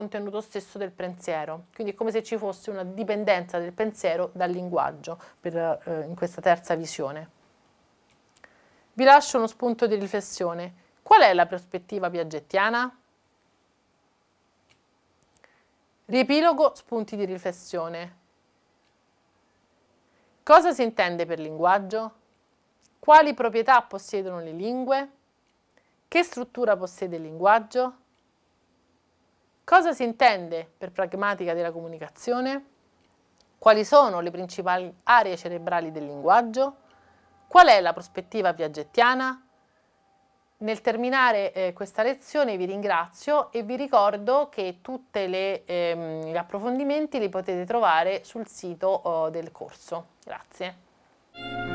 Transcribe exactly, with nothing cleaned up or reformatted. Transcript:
contenuto stesso del pensiero, quindi è come se ci fosse una dipendenza del pensiero dal linguaggio per, eh, in questa terza visione. Vi lascio uno spunto di riflessione. Qual è la prospettiva piagettiana? Riepilogo, spunti di riflessione. Cosa si intende per linguaggio? Quali proprietà possiedono le lingue? Che struttura possiede il linguaggio? Cosa si intende per pragmatica della comunicazione? Quali sono le principali aree cerebrali del linguaggio? Qual è la prospettiva piagettiana? Nel terminare eh, questa lezione vi ringrazio e vi ricordo che tutti ehm, gli approfondimenti li potete trovare sul sito oh, del corso. Grazie.